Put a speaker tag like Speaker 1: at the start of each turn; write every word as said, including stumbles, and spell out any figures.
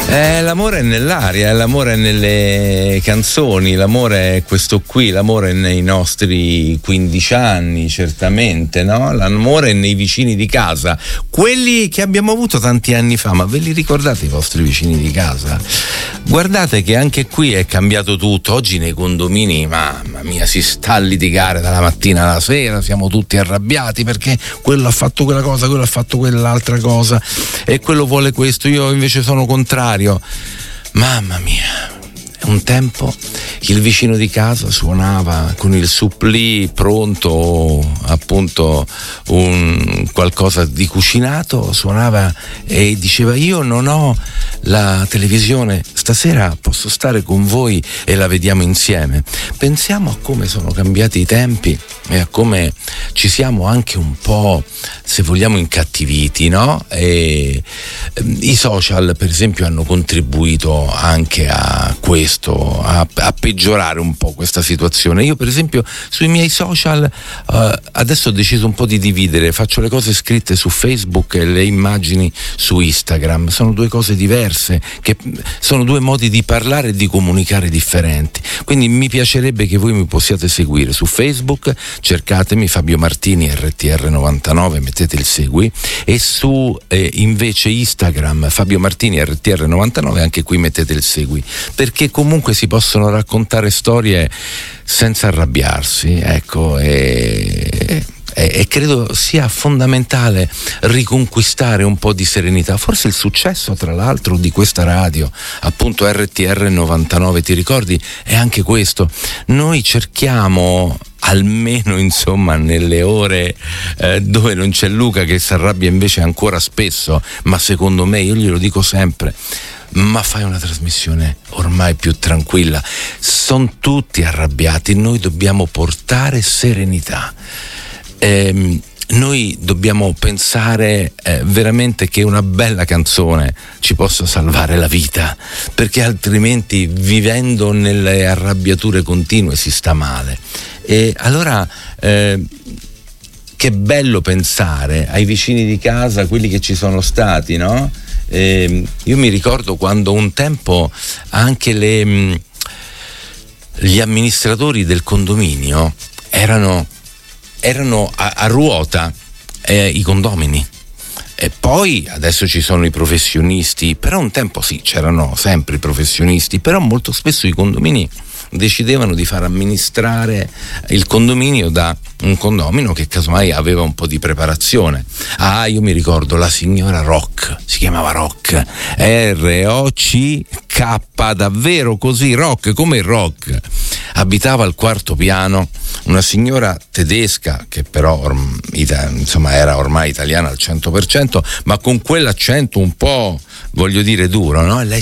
Speaker 1: Eh, l'amore è nell'aria, l'amore è nelle canzoni, l'amore è questo qui, l'amore è nei nostri quindici anni, certamente, no? L'amore è nei vicini di casa, quelli che abbiamo avuto tanti anni fa, ma ve li ricordate i vostri vicini di casa? Guardate che anche qui è cambiato tutto, oggi nei condomini, mamma mia, si sta a litigare dalla mattina alla sera, siamo tutti arrabbiati perché quello ha fatto quella cosa, quello ha fatto quell'altra cosa e quello vuole questo, io invece sono contrario. Mamma mia, un tempo il vicino di casa suonava con il supplì pronto, appunto un qualcosa di cucinato, suonava e diceva: io non ho la televisione, stasera posso stare con voi e la vediamo insieme. Pensiamo a come sono cambiati i tempi e a come ci siamo anche un po', se vogliamo, incattiviti, no? E i social, per esempio, hanno contribuito anche a questo, a, a peggiorare un po' questa situazione. Io, per esempio, sui miei social uh, adesso ho deciso un po' di dividere, faccio le cose scritte su Facebook e le immagini su Instagram. Sono due cose diverse, che sono due modi di parlare e di comunicare differenti. Quindi mi piacerebbe che voi mi possiate seguire su Facebook, cercatemi Fabio Martini R T R novantanove, mettete il segui, e su eh, invece Instagram Fabio Martini R T R novantanove, anche qui mettete il segui, perché comunque si possono raccontare storie senza arrabbiarsi, ecco, e, e, e credo sia fondamentale riconquistare un po' di serenità. Forse il successo, tra l'altro, di questa radio, appunto R T R novantanove, ti ricordi, è anche questo: noi cerchiamo, almeno insomma nelle ore eh, dove non c'è Luca, che si arrabbia invece ancora spesso, ma secondo me, io glielo dico sempre, ma fai una trasmissione ormai più tranquilla, sono tutti arrabbiati, noi dobbiamo portare serenità. Ehm, noi dobbiamo pensare eh, veramente che una bella canzone ci possa salvare la vita, perché altrimenti, vivendo nelle arrabbiature continue, si sta male. E allora eh, che bello pensare ai vicini di casa, quelli che ci sono stati, no? Eh, io mi ricordo quando un tempo anche le, mh, gli amministratori del condominio erano erano a, a ruota eh, i condomini, e poi adesso ci sono i professionisti, però un tempo sì, c'erano sempre i professionisti, però molto spesso i condomini decidevano di far amministrare il condominio da un condomino che casomai aveva un po' di preparazione. Ah, io mi ricordo la signora Rock, si chiamava Rock, R O C K, davvero così, Rock, come il rock. Abitava al quarto piano, una signora tedesca che però orm, ita, insomma era ormai italiana al cento per cento, ma con quell'accento un po', voglio dire, duro, no? E lei